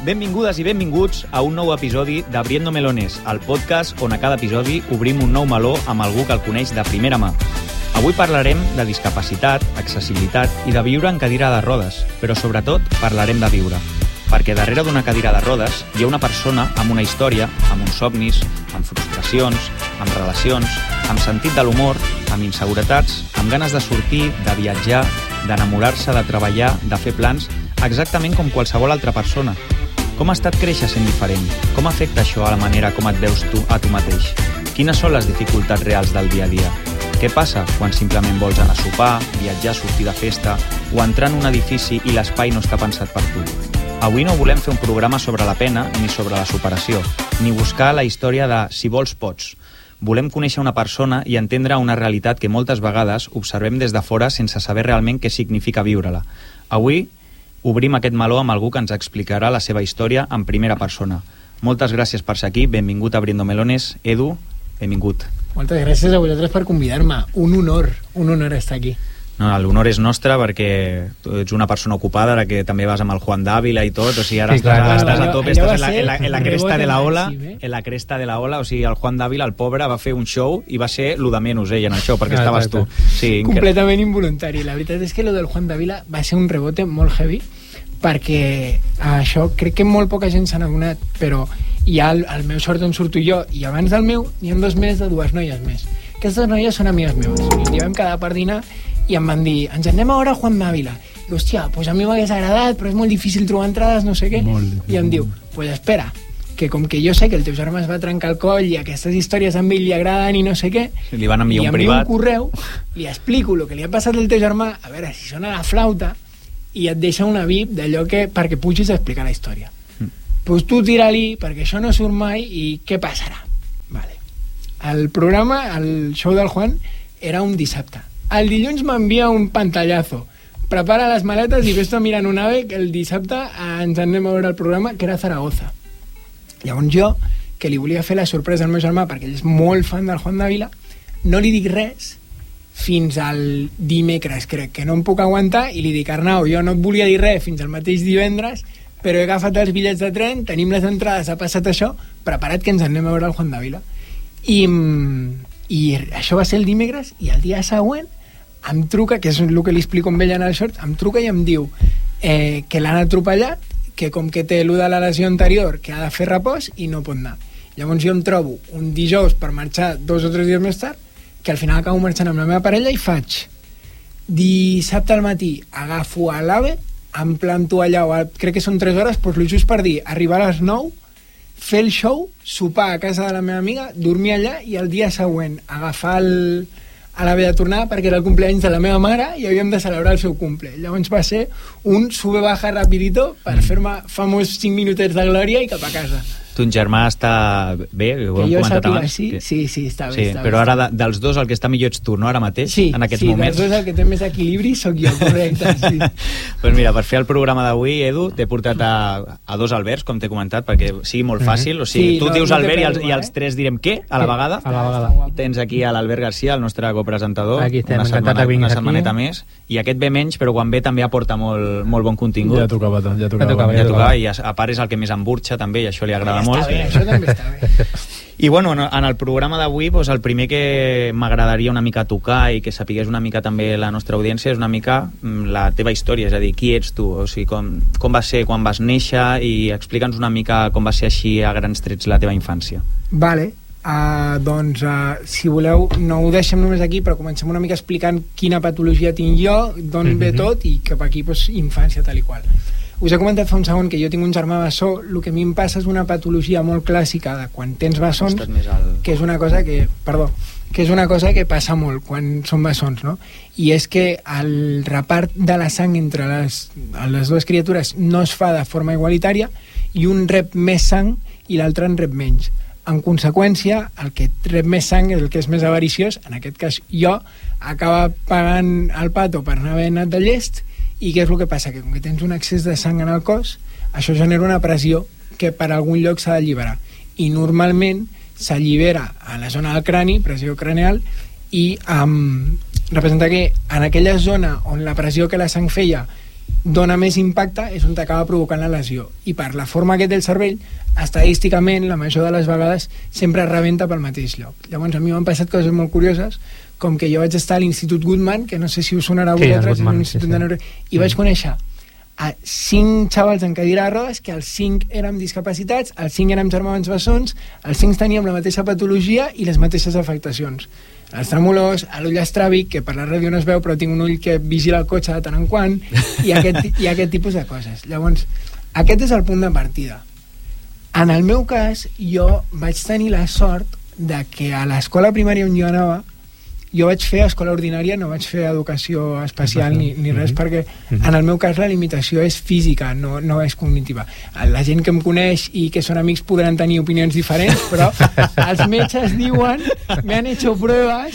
Benvingudes i benvinguts a un nou episodi d'Abriendo Melones, el podcast on a cada episodi obrim un nou meló amb algú que el coneix de primera mà. Avui parlarem de discapacitat, accessibilitat i de viure en cadira de rodes, però sobretot parlarem de viure. Perquè darrere d'una cadira de rodes hi ha una persona amb una història, amb uns somnis, amb frustracions, amb relacions, amb sentit de l'humor, amb inseguretats, amb ganes de sortir, de viatjar, d'enamorar-se, de treballar, de fer plans, exactament com qualsevol altra persona. Com ha estat créixer sent diferent? Com afecta això a la manera com et veus tu a tu mateix? Quines són les dificultats reals del dia a dia? Què passa quan simplement vols anar a sopar, viatjar, sortir de festa o entrar en un edifici i l'espai no està pensat per tu? Avui no volem fer un programa sobre la pena ni sobre la superació, ni buscar la història de si vols pots. Volem conèixer una persona i entendre una realitat que moltes vegades observem des de fora sense saber realment què significa viure-la. Avui obrim aquest meló amb algú que ens explicarà la seva història en primera persona. Moltes gràcies per ser aquí, benvingut a Abriendo Melones. Edu, benvingut. Moltes gràcies a vosaltres per convidar-me. Un honor estar aquí. No, l'honor és nostre perquè tu ets una persona ocupada, ara que també vas amb el Juan Dávila i tot, o sigui, ara sí, estàs a tope, estàs en la cresta de la ola, en la cresta de la ola, o sigui, el Juan Dávila, el pobre, va fer un show i va ser lo de menys ell en el show, perquè estaves tu. Sí, completament involuntari. La veritat és que lo del Juan Dávila va ser un rebote molt heavy, perquè això crec que molt poca gent s'ha adonat, però hi ha el meu sort on surto jo, i abans del meu hi ha 2 mesos de 2 noies més. Aquestes noies són amigues meves, i ens hi vam quedar per dinar i em van dir, ens anem a veure Juan Dávila. I hòstia, doncs a mi m'hagués agradat, però és molt difícil trobar entrades, no sé què. I em diu, doncs espera, que com que jo sé que el teu germà es va trencar el coll i aquestes històries a ell li agraden i no sé què, li van enviar un privat, un correu, li explico el que li ha passat al teu germà, a veure si sona la flauta, i et deixa una VIP d'allò que perquè pugis a explicar la història. Doncs tu tira-li, perquè això no surt mai, i què passarà? Vale. El programa, el show del Juan, era un dissabte. El dilluns m'envia un pantallazo. Prepara les maletes i ves-te mirant un ave que el dissabte ens anem a veure el programa, que era a Zaragoza. Llavors jo, que li volia fer la sorpresa al meu germà, perquè ell és molt fan del Juan Dávila, no li dic res fins al dimecres, crec que no em puc aguantar, i li dic, Arnau, jo no et volia dir res fins al mateix divendres, però he agafat els bitllets de tren, tenim les entrades, ha passat això, prepara't que ens anem a veure el Juan Dávila. I això va ser el dimecres, i el dia següent em truca, que és el que li explico amb ell en el short, em truca i em diu que l'han atropellat, que com que té l'1 de la lesió anterior, que ha de fer repòs i no pot anar. Llavors jo em trobo un dijous per marxar 2 o 3 dies més tard, que al final acabo marxant amb la meva parella i faig dissabte al matí, agafo a l'AVE, em planto allà, crec que són 3 hores, doncs el just per dir, arribar a les 9, fer el show, sopar a casa de la meva amiga, dormir allà i el dia següent agafar a l'AVE de tornada perquè era el cumpleaños de la meva mare i havíem de celebrar el seu cumple. Llavors va ser un sube-baja rapidito per fer-me famós 5 minutets de glòria i cap a casa. Ton germà està bé, ho hem comentat abans. Sí, està bé. Sí, està però bé, ara dels dos el que està millor ets tu, no? Ara mateix, sí, en aquests moments. Sí, dels dos el que té més equilibri sóc jo, correcte. Sí. Pues mira, per fer el programa d'avui, Edu, t'he portat a 2 Alberts, com t'he comentat, perquè sigui molt fàcil. O sigui, tu dius Albert i els 3 direm què, a la vegada. A la vegada. Tens aquí a l'Albert Garcia, el nostre copresentador, aquí estem, una setmaneta més, i aquest ve menys, però quan ve també aporta molt bon contingut. Ja tocava. I a part és el que més emburxa també, i això li agrada molt. Està bé, això també està bé. I bueno, en el programa d'avui, doncs, el primer que m'agradaria una mica tocar i que sapigués una mica també la nostra audiència és una mica la teva història, és a dir, qui ets tu, o sigui, com va ser quan vas néixer, i explica'ns una mica com va ser així a grans trets la teva infància. Vale, doncs si voleu no ho deixem només aquí, però comencem una mica explicant quina patologia tinc jo, d'on ve tot, i cap aquí doncs, infància tal i qual. Us he comentat fa un segon que jo tinc un germà bessó. El que a mi em passa és una patologia molt clàssica de quan tens bessons, que és una cosa que passa molt quan són bessons, no? I és que el repart de la sang entre les dues criatures no es fa de forma igualitària, i un rep més sang i l'altre en rep menys. En conseqüència, el que rep més sang és el que és més avariciós, en aquest cas jo, acaba pagant el pato per no haver anat de llest. I què és el que passa? Que com que tens un excés de sang en el cos, això genera una pressió que per algun lloc s'ha d'alliberar. I normalment s'allibera a la zona del crani, pressió craneal, i representa que en aquella zona on la pressió que la sang feia dona més impacte és on t'acaba provocant la lesió. I per la forma que té el cervell, estadísticament, la major de les vegades, sempre es rebenta pel mateix lloc. Llavors, a mi m'han passat coses molt curioses, com que jo vaig estar a l'Institut Goodman, que no sé si us sonarà a vosaltres, i vaig conèixer a 5 xavals en cadira de rodes, que els 5 érem discapacitats, els 5 érem germans bessons, els 5 teníem la mateixa patologia i les mateixes afectacions. Els tremolors, l'ull estràbic, que per la ràdio no es veu, però tinc un ull que vigila el cotxe de tant en quant, i aquest tipus de coses. Llavors, aquest és el punt de partida. En el meu cas, jo vaig tenir la sort de que a l'escola primària on jo anava, jo vaig fer escola ordinària, no vaig fer educació especial ni res, perquè en el meu cas la limitació és física, no és cognitiva. La gent que em coneix i que són amics podran tenir opinions diferents, però els metges diuen, me han hecho pruebas,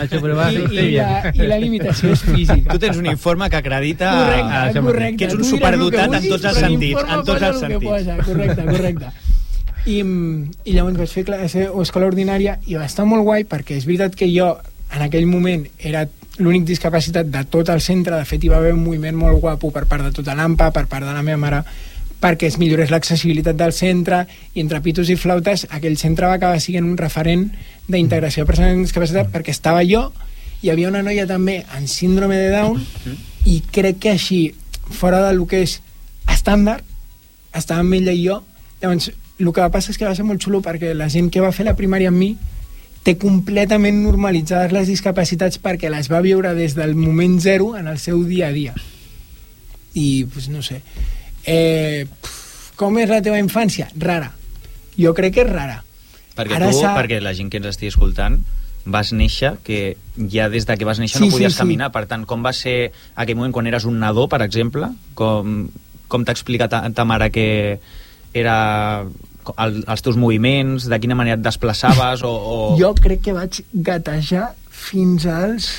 i la limitació és física. Tu tens un informe que acredita correcte, que ets un superdotat en tots els sentits. Correcte. I llavors vaig fer escola ordinària i va estar molt guai, perquè és veritat que jo en aquell moment era l'únic discapacitat de tot el centre. De fet, hi va haver un moviment molt guapo per part de tota l'AMPA, per part de la meva mare, perquè es millorés l'accessibilitat del centre, i entre pitos i flautes aquell centre va acabar sent un referent d'integració de persones amb discapacitat, perquè estava jo, hi havia una noia també amb síndrome de Down, i crec que així, fora del que és estàndard, estàvem ella i jo. Llavors, el que va passar és que va ser molt xulo, perquè la gent que va fer la primària amb mi té completament normalitzades les discapacitats, perquè les va viure des del moment zero en el seu dia a dia. I, doncs no sé, com és la teva infància? Rara. Jo crec que és rara. Perquè la gent que ens estigui escoltant, vas néixer, que ja des de que vas néixer no podies caminar. Per tant, com va ser aquell moment quan eres un nadó, per exemple? Com t'ha explicat ta mare que era els teus moviments, de quina manera et desplaçaves Jo crec que vaig gatejar fins als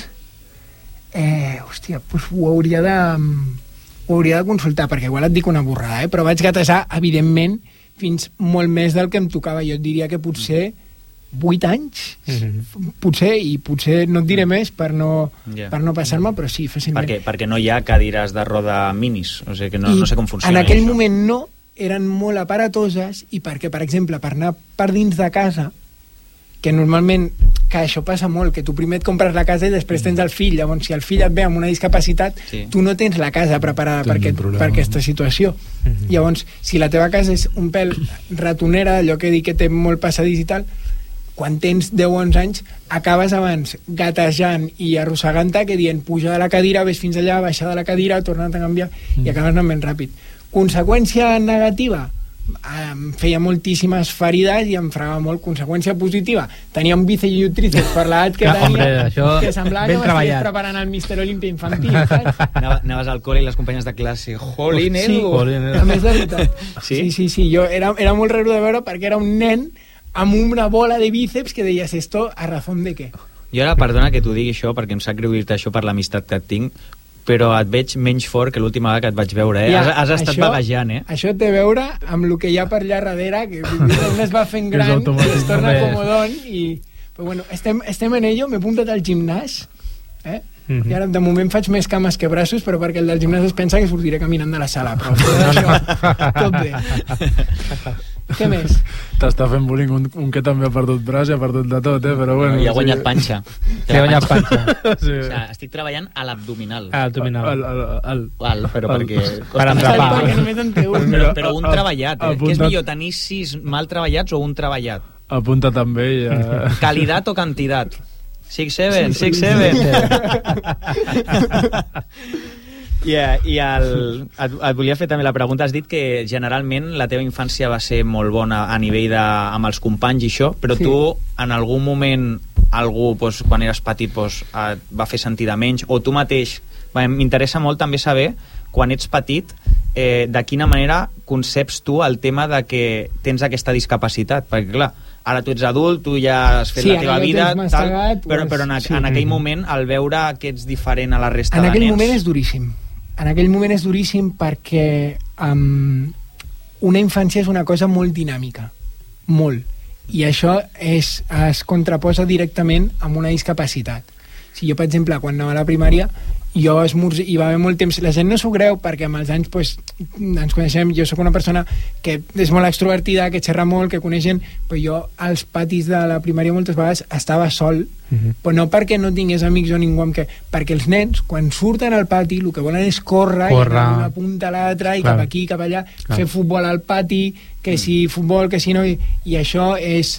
ho hauria de consultar, perquè igual et dic una borrada, però vaig gatejar evidentment fins molt més del que em tocava. Jo et diria que potser 8 anys, potser no et diré més per no passar-me, però sí, fàcilment. Perquè no hi ha cadires de roda minis, o sigui que no sé com funciona. En aquell moment no, eren molt aparatoses, i perquè, per exemple, per anar per dins de casa, que normalment, que això passa molt, que tu primer et compres la casa i després tens el fill. Llavors, si el fill et ve amb una discapacitat, tu no tens la casa preparada per aquesta situació. Llavors, si la teva casa és un pèl ratonera, allò que dic que té molt passadís i tal, quan tens 10-11 anys, acabes abans gatejant i arrossegant-te que dient puja de la cadira, ves fins allà, baixar de la cadira, tornar a canviar, i acabes anant ben ràpid. Conseqüència negativa? Em feia moltíssimes ferides i em fregava molt. Conseqüència positiva? Tenia un bíceps i un tríceps per l'edat que tenia, que semblava que m'estigués preparant el Mister Olímpia infantil, saps? Anaves al col·le i les companyes de classe, jolín, Edu! A més de veritat. Sí, jo era molt raro de veure, perquè era un nen amb una bola de bíceps que deies, esto a razón de què? Jo ara, perdona que t'ho digui això, perquè em sap greu dir-te això per l'amistat que et tinc, però et veig menys fort que l'última vegada que et vaig veure, eh? Has estat vaguejant, eh? Això té a veure amb el que hi ha per allà darrere, que un es va fent gran i es torna comodón, però bueno, estem en ello. M'he apuntat al gimnàs, i ara de moment faig més cames que braços, però perquè el del gimnàs es pensa que sortiré caminant de la sala, però això, tot bé. Què més? T'està fent bullying un que també ha perdut braç i ha perdut de tot, però bueno... I ha guanyat panxa. Ha guanyat panxa. O sigui, estic treballant a l'abdominal. Però perquè... Per endrapar. Perquè només en té un. Però un treballat, eh? Què és millor, tenir 6 mal treballats o un treballat? Apunta també i... Qualitat o quantitat? 6-7. I et volia fer també la pregunta. Has dit que generalment la teva infància va ser molt bona a nivell amb els companys i això, però tu en algun moment algú, quan eres petit, et va fer sentir de menys, o tu mateix? M'interessa molt també saber, quan ets petit, de quina manera conceps tu el tema de que tens aquesta discapacitat, perquè clar, ara tu ets adult, tu ja has fet la teva vida, però en aquell moment, al veure que ets diferent a la resta de nens... En aquell moment és duríssim. En aquell moment és duríssim perquè una infància és una cosa molt dinàmica, molt, i això es contraposa directament amb una discapacitat. Si jo, per exemple, quan anava a la primària, hi va haver molt temps, la gent no s'ho creu perquè amb els anys pues, ens coneixem, jo sóc una persona que és molt extrovertida, que xerra molt, que coneix gent, però jo als patis de la primària moltes vegades estava sol, però no perquè no tingués amics o ningú amb què, perquè els nens quan surten al pati el que volen és córrer. I anar d'una punta a l'altra i cap aquí, cap allà, fer futbol al pati, que si futbol, que si no, i això és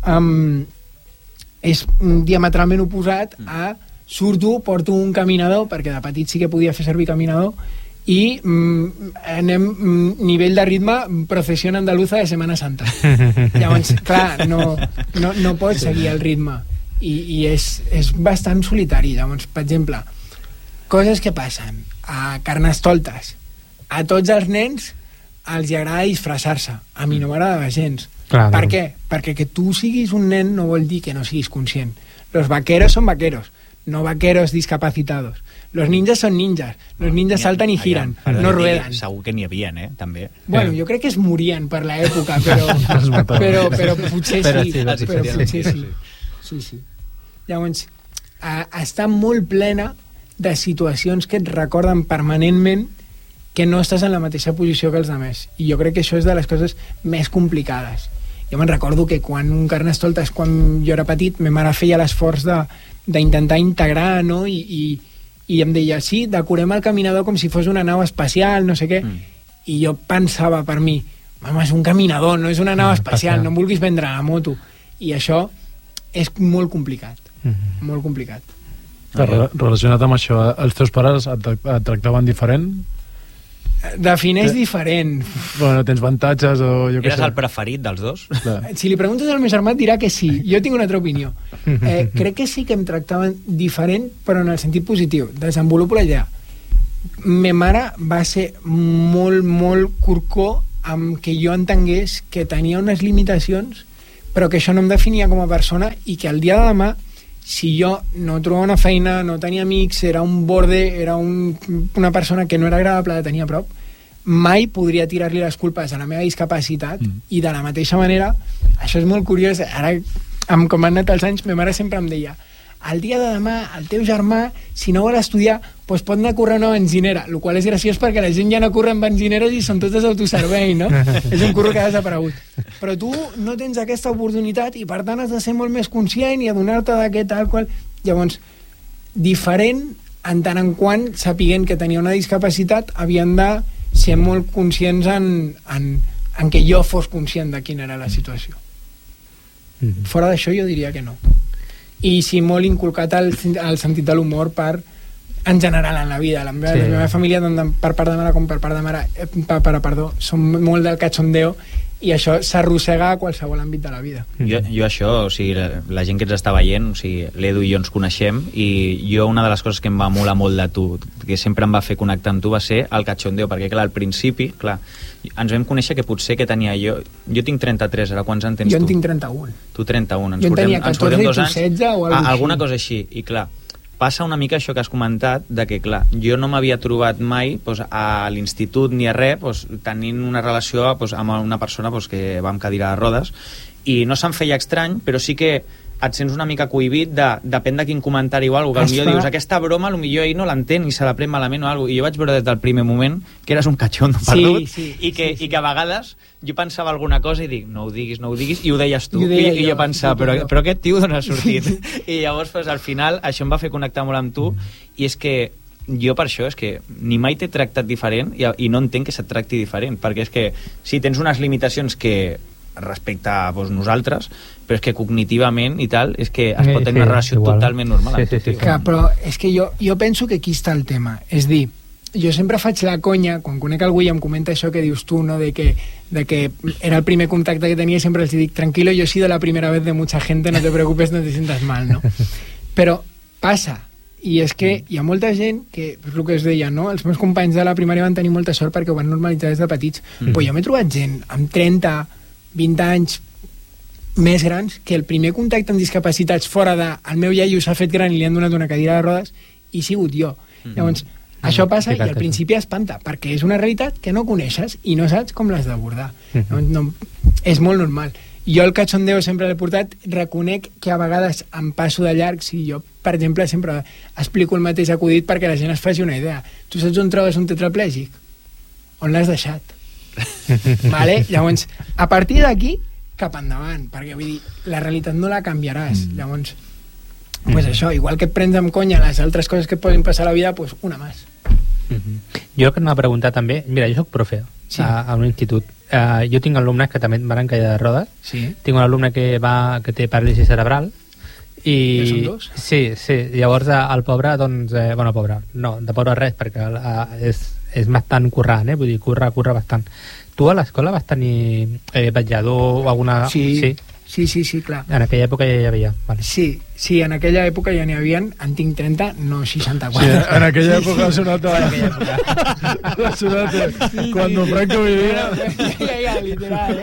diametralment oposat a surto, porto un caminador, perquè de petit sí que podia fer servir caminador, i anem nivell de ritme processió andaluza de Semana Santa. Llavors, clar, no pots seguir el ritme i és bastant solitari. Llavors, per exemple, coses que passen a Carnestoltes, a tots els nens els agrada disfressar-se, a mi no m'agrada gens. Per què? Perquè que tu siguis un nen no vol dir que no siguis conscient. Los vaqueros son vaqueros, no vaqueros discapacitados. Los ninjas son ninjas. Los ninjas saltan i giran, no ruedan. Segur que n'hi havia, també. Bueno, jo crec que es morien per l'època, però potser sí. Sí. Llavors, està molt plena de situacions que et recorden permanentment que no estàs en la mateixa posició que els altres. I jo crec que això és de les coses més complicades. Jo me'n recordo que quan un Carnestoltes, quan jo era petit, ma mare feia l'esforç d'intentar integrar, no? I em deia, sí, decorem el caminador com si fos una nau espacial, no sé què. I jo pensava per mi, mama, és un caminador, no és una nau espacial, no em vulguis vendre la moto. I això és molt complicat, molt complicat. Relacionat amb això, els teus pares et tractaven diferent? Defineix diferent. Bueno, tens avantatges o jo què sé. Eres el preferit dels dos? Si li preguntes al meu germà et dirà que sí. Jo tinc una altra opinió. Crec que sí que em tractaven diferent, però en el sentit positiu. Desenvolupo la idea. Ma mare va ser molt curcó amb que jo entengués que tenia unes limitacions, però que això no em definia com a persona i que el dia de demà, si jo no trobava una feina, no tenia amics, era un borde, era una persona que no era agradable de tenir a prop, mai podria tirar-li les culpes a la meva discapacitat i de la mateixa manera, això és molt curiós, ara com han anat els anys, ma mare sempre em deia, el dia de demà, el teu germà, si no vol estudiar, doncs pot anar a córrer una benzinera, el qual és graciós perquè la gent ja no corre en benzineres i són totes autoservei, no? És un curro que ha desaparegut. Però tu no tens aquesta oportunitat i per tant has de ser molt més conscient i adonar-te d'aquest tal qual. Llavors, diferent en tant en quant sapiguent que tenia una discapacitat havien de ser molt conscients en que jo fos conscient de quina era la situació. Fora d'això jo diria que no. I sí molt inculcat el sentit de l'humor en general en la vida. La meva família, tant per part de mare com per part de mare, són molt del cachondeo i això s'arrossega a qualsevol àmbit de la vida. Jo això, o sigui, la gent que ens està veient, o sigui, l'Edu i jo ens coneixem i jo una de les coses que em va molar molt de tu, que sempre em va fer connectar amb tu, va ser el cachondeo, perquè clar, al principi, clar, ens vam conèixer que potser que tenia jo tinc 33, ara quants en tens tu? Jo en tinc 31. Tu 31, jo en tenia 14 i tu 16 o alguna cosa així, i clar, passa una mica això que has comentat, de que, clar, jo no m'havia trobat mai a l'institut ni a res tenint una relació amb una persona que va amb cadira de rodes, i no se'm feia estrany, però sí que et sents una mica cohibit depèn de quin comentari o alguna cosa, que potser dius, aquesta broma potser ell no l'entén i se la pren malament o alguna cosa, i jo vaig veure des del primer moment que eres un cachondo perdut, i que a vegades jo pensava alguna cosa i dic, no ho diguis, i ho deies tu, i jo pensava, però aquest tio d'on ha sortit? I llavors al final això em va fer connectar molt amb tu, i és que jo per això és que ni mai t'he tractat diferent i no entenc que se't tracti diferent, perquè és que si tens unes limitacions que respecte a nosaltres, però és que cognitivament i tal, és que es pot tenir una relació totalment normal. Però és que jo penso que aquí està el tema, és dir, jo sempre faig la conya, quan conec algú i em comenta això que dius tu, no, de que era el primer contacte que tenia, sempre els dic, tranquilo, yo he sido la primera vez de mucha gente, no te preocupes, no te sientas mal, no? Però passa, i és que hi ha molta gent que, és el que es deia, no? Els meus companys de la primària van tenir molta sort perquè ho van normalitzar des de petits, però jo m'he trobat gent amb 30, 20 anys més grans que el primer contacte amb discapacitats fora de el meu iaio s'ha fet gran i li han donat una cadira de rodes i he sigut jo. Llavors, això passa i al principi espanta, perquè és una realitat que no coneixes i no saps com l'has d'abordar. És molt normal. Jo el cachondeo sempre l'he portat, reconec que a vegades em passo de llarg, si jo, per exemple, sempre explico el mateix acudit perquè la gent es faci una idea. Tu saps on trobes un tetraplègic? On l'has deixat? Vale? Llavors, a partir d'aquí, cap endavant, perquè vull dir, la realitat no la canviaràs. Llavors, pues això, igual que et prens amb conya les altres coses que et poden passar a la vida, pues una més. Jo que m'ha preguntat també, mira, jo soc profe a un institut. Jo tinc alumnes que també van en caïda de rodes. Tinc un alumne que té paràlisi cerebral i... Ja són dos? Sí, llavors el pobre, doncs, bueno, pobre, no, de pobre res, perquè és bastant currant, vull dir, curra bastant. Tu a l'escola vas tenir vetllador o alguna... Sí, clar. En aquella època ja hi havia. Vale. Sí, en aquella època ja n'hi havia, en tinc 30, no 64. Sí, en aquella època ha sonat ha sonat quan Franco vivia. Ja, literal,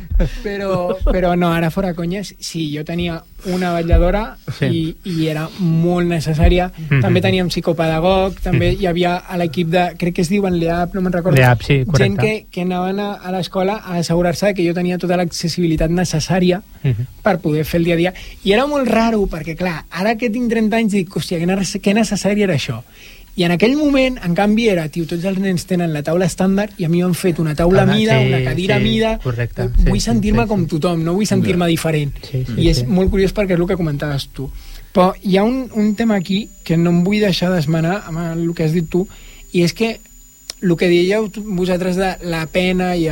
Però no, ara fora conyes, sí, jo tenia una vetlladora i era molt necessària. També teníem psicopedagog, també hi havia a l'equip de, crec que es diuen l'EAP, no me'n recordo. L'EAP, sí, correcte. Gent que anaven a l'escola a assegurar-se que jo tenia tota l'accessibilitat necessària per poder fer el dia a dia. I era molt raro, perquè clar, ara que tinc 30 anys dic, hòstia, que necessari era això. I en aquell moment, en canvi, era, tio, tots els nens tenen la taula estàndard i a mi m'han fet una taula mida, una cadira mida. Correcte. Vull sentir-me com tothom, no vull sentir-me diferent. I és molt curiós perquè és el que comentaves tu. Però hi ha un tema aquí que no em vull deixar d'esmenar amb el que has dit tu, i és que el que dieu vosaltres de la pena i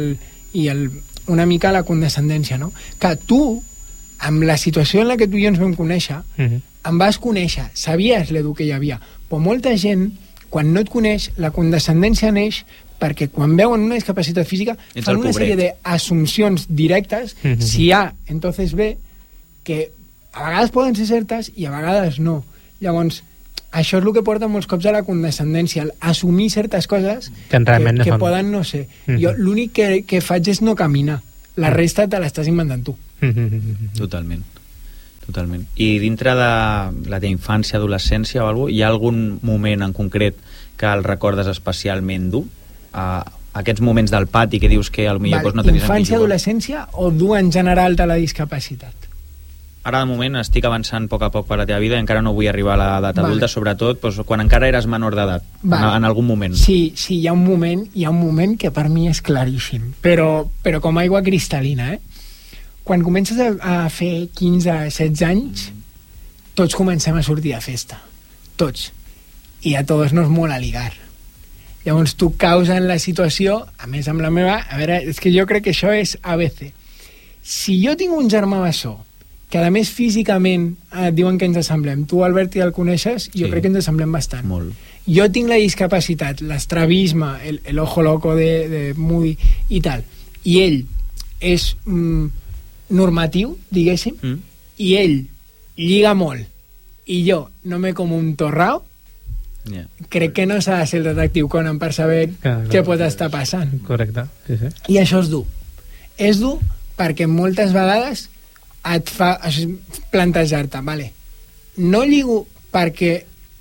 una mica la condescendència, no? Que tu, amb la situació en la que tu i jo ens vam conèixer, em vas conèixer, sabies l'edu que hi havia, però molta gent, quan no et coneix, la condescendència neix perquè quan veuen una discapacitat física fan una sèrie d'assumpcions directes, si hi ha, entonces ve, que a vegades poden ser certes i a vegades no. Llavors, això és el que porta molts cops a la condescendència, assumir certes coses que poden no ser. Jo l'únic que faig és no caminar, la resta te l'estàs inventant tu. Totalment. I dintre de la teva infància, adolescència o alguna cosa, hi ha algun moment en concret que el recordes especialment dur? Aquests moments del pati que dius que potser no tenies... Infància, adolescència o dur en general de la discapacitat? Ara de moment estic avançant a poc per la teva vida i encara no vull arribar a l'edat adulta, sobretot quan encara eres menor d'edat, en algun moment. Sí, hi ha un moment que per mi és claríssim, però com aigua cristal·lina, Quan comences a fer 15-16 anys, tots comencem a sortir de festa. Tots. I a tots nos mola ligar. Llavors tu caus en la situació, a més amb la meva... A veure, és que jo crec que això és ABC. Si jo tinc un germà bessó, que a més físicament diuen que ens assemblem, tu Albert ja el coneixes, jo crec que ens assemblem bastant. Molt. Jo tinc la discapacitat, l'estrabisme, el ojo loco de Moody i tal, i ell és... normatiu, diguéssim, i ell lliga molt i jo no me com un torrao, crec que no s'ha de ser el detectiu Conan per saber què pot estar passant. Correcte, sí. I això és dur. És dur perquè moltes vegades et fa plantejar-te, vale, no lligo perquè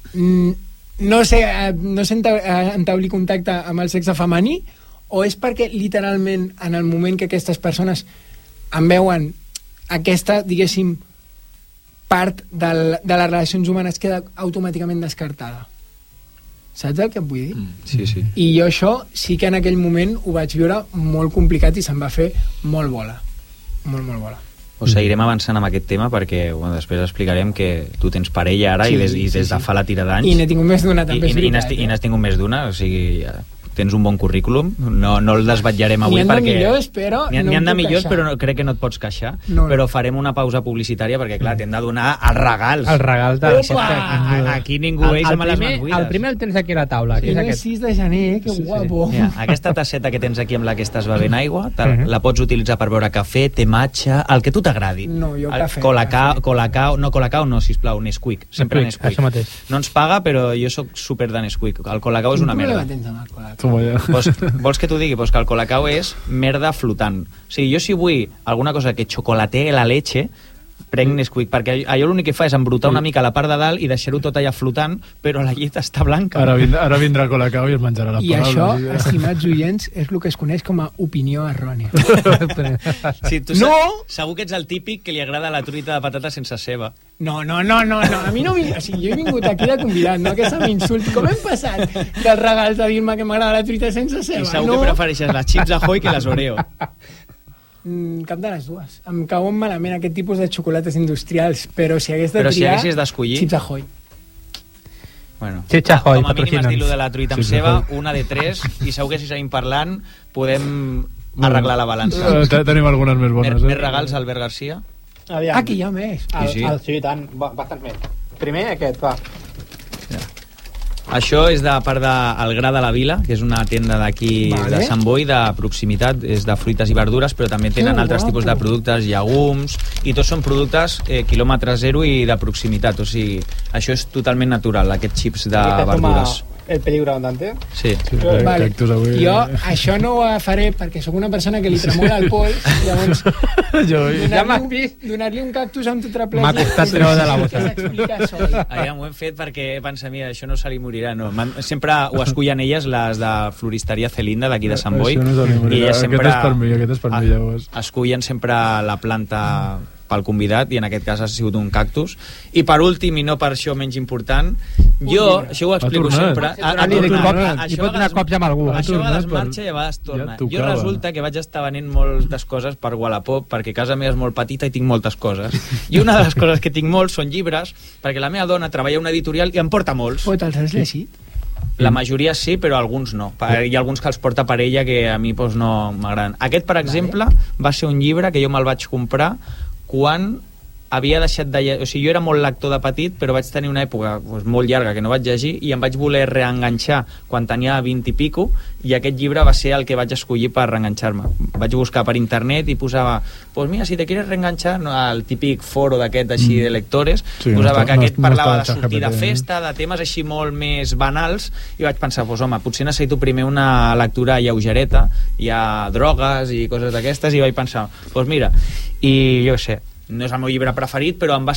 no sé entablir contacte amb el sexe femení, o és perquè literalment en el moment que aquestes persones em veuen aquesta, diguéssim, part de les relacions humanes queda automàticament descartada. Saps el que et vull dir? Sí. I jo això sí que en aquell moment ho vaig viure molt complicat i se'm va fer molt bola. Molt bola. O seguirem avançant amb aquest tema perquè després explicarem que tu tens parella ara i des de fa la tira d'anys. I n'he tingut més d'una, també és veritat. I n'has tingut més d'una, o sigui... Tens un bon currículum, no el desvetllarem avui perquè... N'hi ha de millors, però n'hi ha de millors, però crec que no et pots queixar. Però farem una pausa publicitària perquè, clar, t'hem de donar els regals. Els regals de... Aquí ningú és amb les mans buides. El primer el tens aquí a la taula. Sí, el 6 de gener, que guapo. Aquesta tasseta que tens aquí amb la que estàs bevent aigua, la pots utilitzar per beure cafè, té matxa, el que tu t'agradi. No, jo cafè. Colacao no, sisplau, Nesquik. Sempre Nesquik. Això mateix. No ens paga, però jo sóc super de Nesquik. El Colacao és una merda. Vols que t'ho digui? Pues que el Colacao és merda flotant. O sigui, jo si vull alguna cosa que chocolatee la leche, prenc Nesquik, perquè allò l'únic que fa és embrutar una mica la part de dalt i deixar-ho tot allà flotant, però la llet està blanca. Ara vindrà Colacao i es menjarà la I paraula. això, estimats oients, és el que es coneix com a opinió errònia. Sí, tu No! segur que ets el típic que li agrada la truita de patata sense ceba. No, a mi no... O sigui, jo he vingut aquí de convidat, no que se m'insulti. Com hem passat dels regals a dir-me que m'agrada la truita sense ceba? I segur que prefereixes les chips Ahoy que les Oreo. Cap de les dues. Em cauen malament aquest tipus de xocolates industrials, però si hagués de Però si triar... haguessis d'escollir... Chips Ahoy. Bueno, Chips Ahoy, com a mínim patrocina'ns. estil de la truita amb Chips ceba, Ahoy. una de 3, i segur que si seguim parlant podem arreglar la balança. Tenim algunes més bones. Més regals, Albert Garcia? Aviam. Ah, que hi ha més. Sí. Sí, tant, bastant més. Primer aquest, va. Això és de part del Gra de la Vila, que és una tenda d'aquí Vale. de Sant Boi, de proximitat, és de fruites i verdures, però també tenen altres tipus de productes, llegums, i tots són productes quilòmetre zero i de proximitat, o sigui, això és totalment natural, aquests xips de verdures. El peligro andante. Sí. Vale. Cactus avui. Jo això no ho faré perquè sóc una persona que li tremola el pols, llavors donar-li un cactus amb tot replès M'ha costat treure de la bossa. que s'explica sol. Aviam, ho hem fet perquè pensa, mira, això no se li morirà, no. Sempre ho escullen elles, les de floristeria Celinda, d'aquí de Sant Boi, Això no se li morirà. i elles sempre Aquest és per mi, llavors. escullen sempre la planta pel convidat, i en aquest cas ha sigut un cactus. I per últim, i no per això menys important, això ho explico sempre. I pot donar cops amb algú. Això a vegades per- marxa i a vegades torna. Ja Jo tocava. resulta que vaig estar venent moltes coses per Wallapop, perquè casa meva és molt petita i tinc moltes coses. I una de les coses que tinc molts són llibres, perquè la meva dona treballa a una editorial i em porta molts. Pot, els has llegit? La majoria sí, però alguns no. Hi ha alguns que els porta per ella que a mi doncs, no m'agraden. Aquest, per exemple, va ser un llibre que jo me'l vaig comprar quan havia deixat de llegir, o sigui, jo era molt lector de petit, però vaig tenir una època doncs, molt llarga que no vaig llegir i em vaig voler reenganxar quan tenia 20 i pico, i aquest llibre va ser el que vaig escollir per reenganxar-me. Vaig buscar per internet i posava, pues mira, si te quieres reenganxar, no, el típic foro d'aquest així de lectores, Sí, posava no que està- aquest no parlava de està sortir de ChatGPT, festa, de temes així molt més banals, i vaig pensar, pues home, potser necessito primer una lectura lleugereta, hi ha drogues i coses d'aquestes, i vaig pensar, pues mira, i jo què sé, no és el meu llibre preferit, però em va